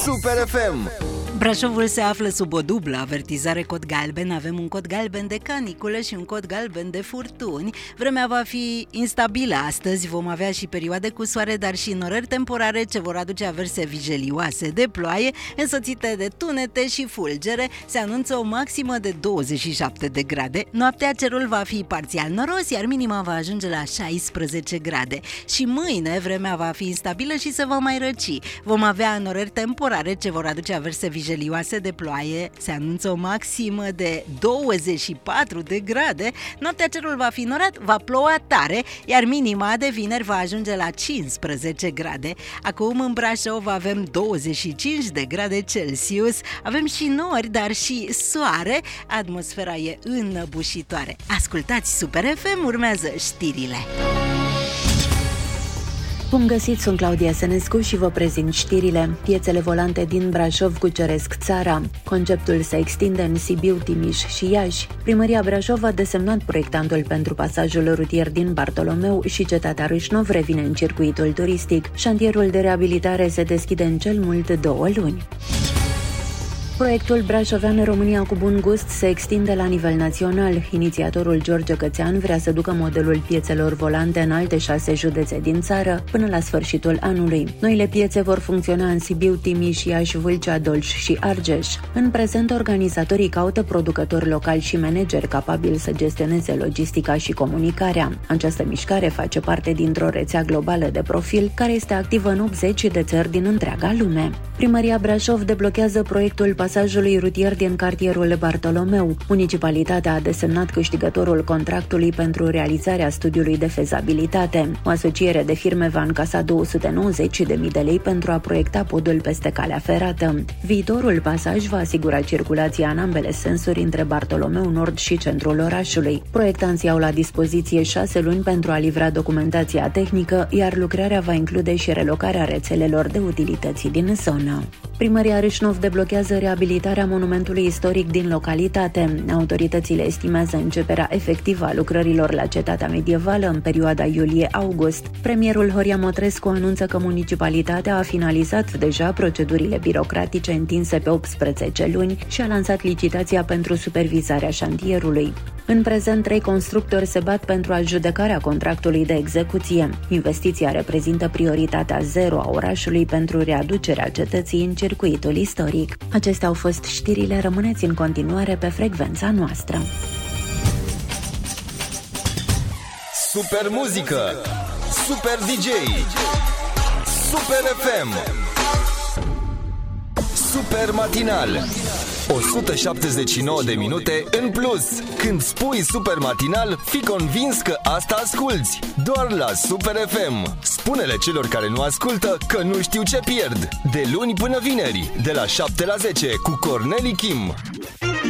Super FM. Brașovul se află sub o dublă avertizare cod galben. Avem un cod galben de caniculă și un cod galben de furtuni. Vremea va fi instabilă astăzi, vom avea și perioade cu soare, dar și norări temporare ce vor aduce averse vijelioase de ploaie, însoțite de tunete și fulgere. Se anunță o maximă de 27 de grade. Noaptea cerul va fi parțial noros, iar minima va ajunge la 16 grade. Și mâine vremea va fi instabilă și se va mai răci. Vom avea norări temporare ce vor aduce averse vijelioase de ploaie. Se anunță o maximă de 24 de grade. Noaptea cerul va fi norat, va ploua tare, iar minima de vineri va ajunge la 15 grade. Acum în Brașov avem 25 de grade Celsius. Avem și nori, dar și soare. Atmosfera e înăbușitoare. Ascultați Super FM, urmează știrile. Bun găsit, sunt Claudia Sănescu și vă prezint știrile. Piețele volante din Brașov cuceresc țara. Conceptul se extinde în Sibiu, Timiș și Iași. Primăria Brașov a desemnat proiectantul pentru pasajul rutier din Bartolomeu și cetatea Râșnov revine în circuitul turistic. Șantierul de reabilitare se deschide în cel mult 2 luni. Proiectul Brașovean România cu bun gust se extinde la nivel național. Inițiatorul George Cățean vrea să ducă modelul piețelor volante în alte 6 județe din țară până la sfârșitul anului. Noile piețe vor funcționa în Sibiu, Timiș, Iași, Vâlcea, Dolj și Argeș. În prezent, organizatorii caută producători locali și manageri capabili să gestioneze logistica și comunicarea. Această mișcare face parte dintr-o rețea globală de profil care este activă în 80 de țări din întreaga lume. Primăria Brașov deblochează proiectul pasajului rutier din cartierul Bartolomeu. Municipalitatea a desemnat câștigătorul contractului pentru realizarea studiului de fezabilitate. O asociere de firme va încasa 290.000 de lei pentru a proiecta podul peste calea ferată. Viitorul pasaj va asigura circulația în ambele sensuri între Bartolomeu Nord și centrul orașului. Proiectanții au la dispoziție 6 luni pentru a livra documentația tehnică, iar lucrarea va include și relocarea rețelelor de utilități din zonă. Primăria Râșnov deblochează reabilitarea monumentului istoric din localitate. Autoritățile estimează începerea efectivă a lucrărilor la cetatea medievală în perioada iulie-august. Premierul Horia Motrescu anunță că municipalitatea a finalizat deja procedurile birocratice întinse pe 18 luni și a lansat licitația pentru supervizarea șantierului. În prezent, 3 constructori se bat pentru adjudecarea contractului de execuție. Investiția reprezintă prioritatea 0 a orașului pentru readucerea cetății în circuitul istoric. Acestea au fost știrile, rămâneți în continuare pe frecvența noastră. Super muzică, Super DJ, Super FM, Super matinal. 179 de minute în plus. Când spui Super matinal, fii convins că asta asculți. Doar la Super FM. Spune-le celor care nu ascultă că nu știu ce pierd. De luni până vineri, de la 7 la 10 cu Corneli Kim.